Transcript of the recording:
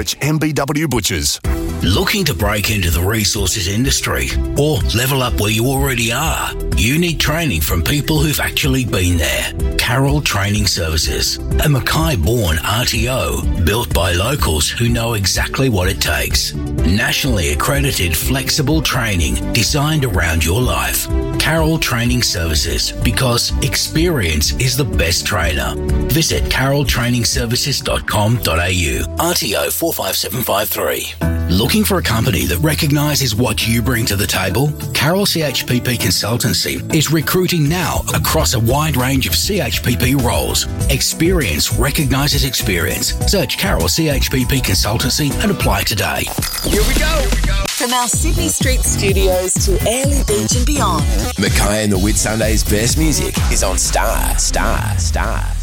Search MBW Butchers. Looking to break into the resources industry or level up where you already are? You need training from people who've actually been there. Carroll Training Services, a Mackay-born RTO built by locals who know exactly what it takes. Nationally accredited flexible training designed around your life. Carroll Training Services, because experience is the best trainer. Visit carrolltrainingservices.com.au. RTO 45753. Looking for a company that recognises what you bring to the table? Carroll CHPP Consultancy is recruiting now across a wide range of CHPP roles. Experience recognises experience. Search Carroll CHPP Consultancy and apply today. Here we go. From our Sydney Street studios to Airlie Beach and beyond. Mackay and the Whitsundays' best music is on Star.